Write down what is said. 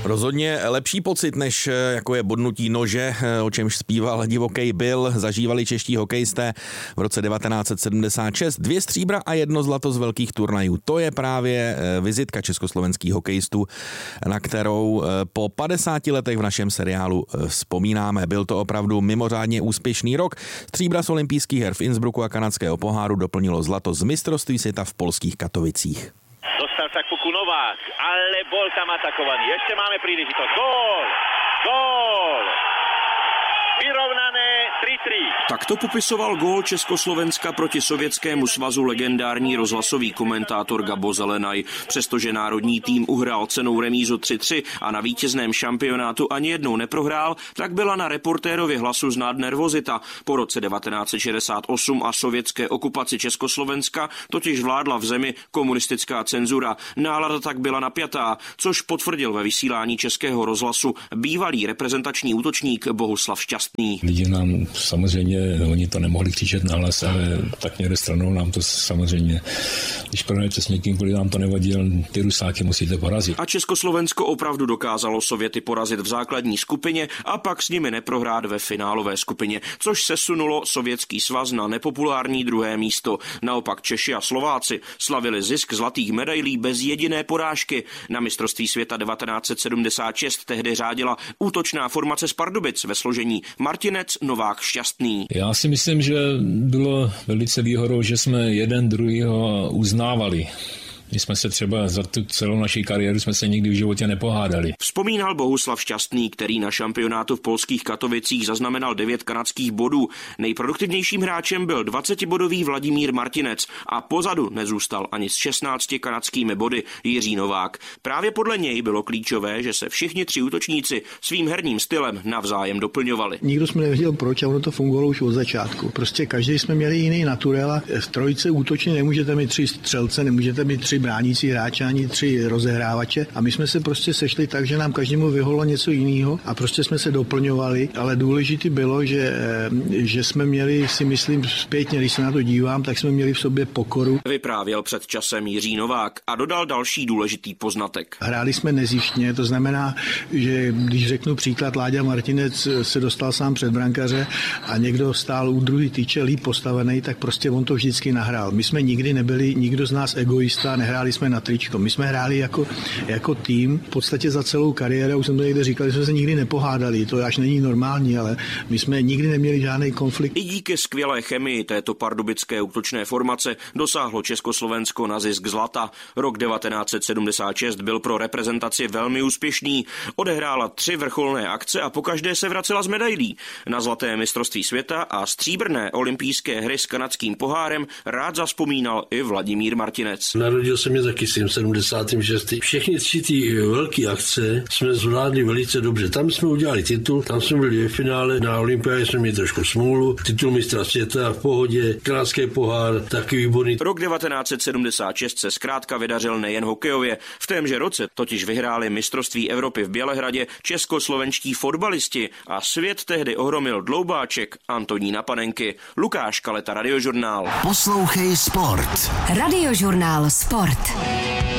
Rozhodně lepší pocit, než jako je bodnutí nože, o čemž zpíval divokej Bill, zažívali čeští hokejisté v roce 1976. 2 stříbra a 1 zlato z velkých turnajů. To je právě vizitka československých hokejistů, na kterou po 50 letech v našem seriálu vzpomínáme. Byl to opravdu mimořádně úspěšný rok. Stříbra z olympijských her v Innsbrucku a kanadského poháru doplnilo zlato z mistrovství světa v polských Katovicích. Dostal sa k puku Novák, ale bol tam atakovaný. Ešte máme príležitosť. Gól! Gól! Vyrovnané 3-3. Takto popisoval gól Československa proti Sovětskému svazu legendární rozhlasový komentátor Gabo Zelenaj. Přestože národní tým uhrál cennou remízu 3-3 a na vítězném šampionátu ani jednou neprohrál, tak byla na reportérově Hlasu znát nervozita. Po roce 1968 a sovětské okupaci Československa totiž vládla v zemi komunistická cenzura. Nálada tak byla napjatá, což potvrdil ve vysílání Českého rozhlasu bývalý reprezentační útočník Bohuslav Šťastný. Lidi nám samozřejmě, oni to nemohli křičet nahlas, ale tak někde stranou nám to samozřejmě, když prohrajete s někým, kvůli nám to nevadí, ty Rusáky musíte porazit. A Československo opravdu dokázalo Sověty porazit v základní skupině a pak s nimi neprohrát ve finálové skupině, což sesunulo Sovětský svaz na nepopulární 2. místo. Naopak Češi a Slováci slavili zisk zlatých medailí bez jediné porážky. Na mistrovství světa 1976 tehdy řádila útočná formace z Pardubic ve složení Martinec, Novák, Šťastný. Já si myslím, že bylo velice výhodou, že jsme jeden druhýho uznávali. My jsme se třeba za tu celou naší kariéru jsme se nikdy v životě nepohádali. Vzpomínal Bohuslav Šťastný, který na šampionátu v polských Katovicích zaznamenal 9 kanadských bodů. Nejproduktivnějším hráčem byl 20-bodový Vladimír Martinec a pozadu nezůstal ani s 16 kanadskými body Jiří Novák. Právě podle něj bylo klíčové, že se všichni 3 útočníci svým herním stylem navzájem doplňovali. Nikdo jsme nevěděl proč a ono to fungovalo už od začátku. Prostě každý jsme měli jiný naturel a v trojice útočně nemůžete mít 3 střelce, nemůžete mít 3 bránící hráče ani 3 rozehrávače a my jsme se prostě sešli tak, že nám každému vyhovovalo něco jiného a prostě jsme se doplňovali, ale důležité bylo, že jsme měli, si myslím zpětně, když se na to dívám, tak jsme měli v sobě pokoru. Vyprávěl před časem Jiří Novák a dodal další důležitý poznatek. Hráli jsme nezištně, to znamená, že když řeknu příklad, Láďa Martinec se dostal sám před brankaře a někdo stál u druhý tyče líp postavený, tak prostě on to vždycky nahrál. My jsme nikdy nebyli, nikdo z nás egoista, nehráli jsme na tričko. My jsme hráli jako tým. V podstatě za celou kariéru, už jsem to někde říkal, že jsme se nikdy nepohádali. To až není normální, ale my jsme nikdy neměli žádný konflikt. I díky skvělé chemii této pardubické útočné formace dosáhlo Československo na zisk zlata. Rok 1976 byl pro reprezentaci velmi úspěšný. Odehrála 3 vrcholné akce a pokaždé se vracela z medailí. Na zlaté mistrovství světa a stříbrné olympijské hry s kanadským pohárem rád zavzpomínal i Vladimír Martinec. Narodil jsem je taky s tím 76. Všechny 3 ty velké akce jsme zvládli velice dobře. Tam jsme udělali titul, tam jsme byli ve finále, na olympiádě jsme měli trošku smůlu, titul mistra světa v pohodě, kanadský pohár, taky výborný. Rok 1976 se zkrátka vydařil nejen hokejově. V témže roce totiž vyhráli mistrovství Evropy v Bělehradě českoslovenští fotbalisti a svět tehdy ohromil dloubáček Antonína Panenky. Lukáš Kaleta, Radiožurnál. Poslouchej sport. Radiožurnál Sport.